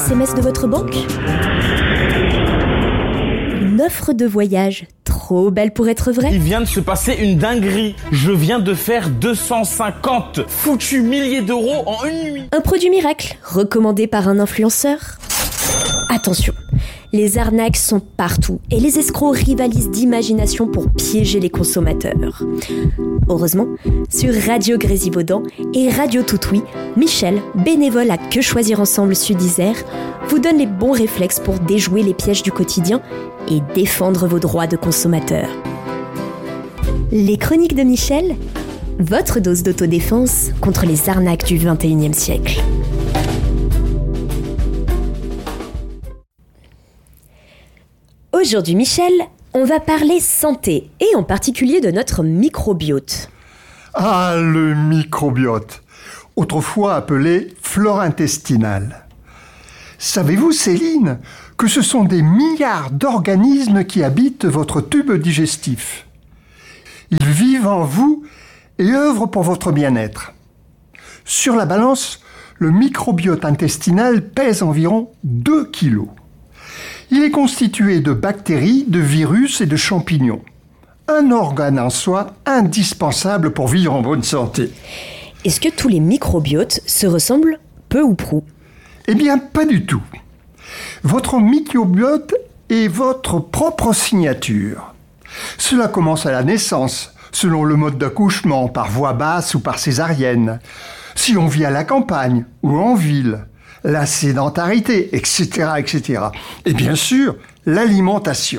SMS de votre banque ? Une offre de voyage trop belle pour être vraie ? Il vient de se passer une dinguerie. Je viens de faire 250 foutus milliers d'euros en une nuit. Un produit miracle, recommandé par un influenceur ? Attention, les arnaques sont partout et les escrocs rivalisent d'imagination pour piéger les consommateurs. Heureusement, sur Radio Grésivaudan et Radio Toutoui, Michel, bénévole à Que Choisir Ensemble Sud-Isère, vous donne les bons réflexes pour déjouer les pièges du quotidien et défendre vos droits de consommateur. Les chroniques de Michel, votre dose d'autodéfense contre les arnaques du 21e siècle. Aujourd'hui, Michel, on va parler santé, et en particulier de notre microbiote. Ah, le microbiote, autrefois appelé flore intestinale. Savez-vous, Céline, que ce sont des milliards d'organismes qui habitent votre tube digestif. Ils vivent en vous et œuvrent pour votre bien-être. Sur la balance, le microbiote intestinal pèse environ 2 kilos. Il est constitué de bactéries, de virus et de champignons. Un organe en soi indispensable pour vivre en bonne santé. Est-ce que tous les microbiotes se ressemblent peu ou prou ? Eh bien, pas du tout. Votre microbiote est votre propre signature. Cela commence à la naissance, selon le mode d'accouchement, par voie basse ou par césarienne. Si on vit à la campagne ou en ville, la sédentarité, etc., etc. Et bien sûr, l'alimentation.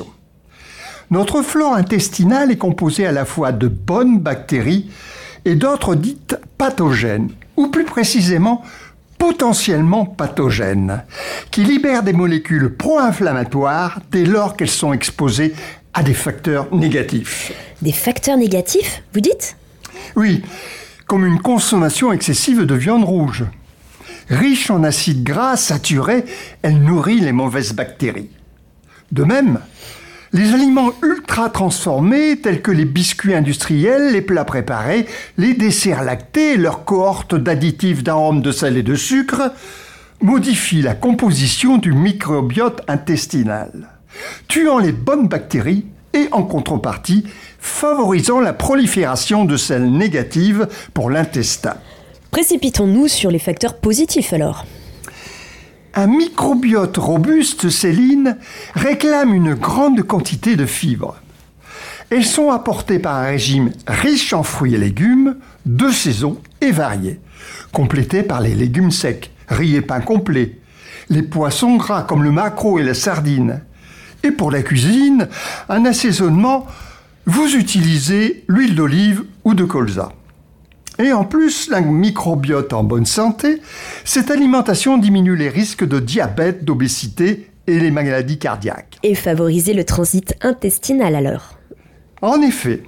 Notre flore intestinale est composée à la fois de bonnes bactéries et d'autres dites pathogènes, ou plus précisément potentiellement pathogènes, qui libèrent des molécules pro-inflammatoires dès lors qu'elles sont exposées à des facteurs négatifs. Des facteurs négatifs, vous dites ? Oui, comme une consommation excessive de viande rouge. Riche en acides gras saturés, elle nourrit les mauvaises bactéries. De même, les aliments ultra transformés tels que les biscuits industriels, les plats préparés, les desserts lactés et leurs cohortes d'additifs d'arômes de sel et de sucre modifient la composition du microbiote intestinal, tuant les bonnes bactéries et en contrepartie favorisant la prolifération de sels négatives pour l'intestin. Précipitons-nous sur les facteurs positifs alors. Un microbiote robuste, Céline, réclame une grande quantité de fibres. Elles sont apportées par un régime riche en fruits et légumes, de saison et variés, complété par les légumes secs, riz et pain complet, les poissons gras comme le maquereau et la sardine. Et pour la cuisine, un assaisonnement, vous utilisez l'huile d'olive ou de colza. Et en plus, un microbiote en bonne santé, cette alimentation diminue les risques de diabète, d'obésité et les maladies cardiaques. Et favoriser le transit intestinal alors. En effet,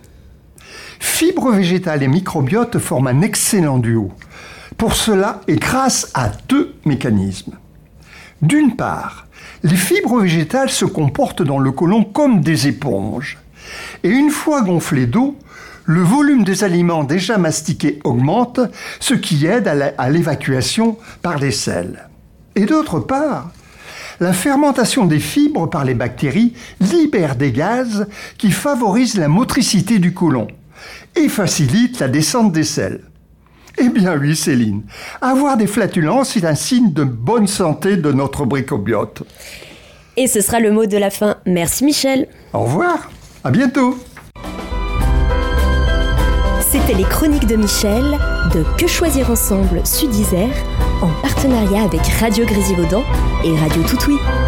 fibres végétales et microbiote forment un excellent duo. Pour cela, et grâce à 2 mécanismes. D'une part, les fibres végétales se comportent dans le côlon comme des éponges. Et une fois gonflées d'eau, le volume des aliments déjà mastiqués augmente, ce qui aide à l'évacuation par les selles. Et d'autre part, la fermentation des fibres par les bactéries libère des gaz qui favorisent la motricité du côlon et facilitent la descente des selles. Eh bien oui, Céline, avoir des flatulences est un signe de bonne santé de notre microbiote. Et ce sera le mot de la fin. Merci Michel. Au revoir, à bientôt. C'était les chroniques de Michel de Que Choisir Ensemble Sud-Isère en partenariat avec Radio Grésivaudan et Radio Toutoui.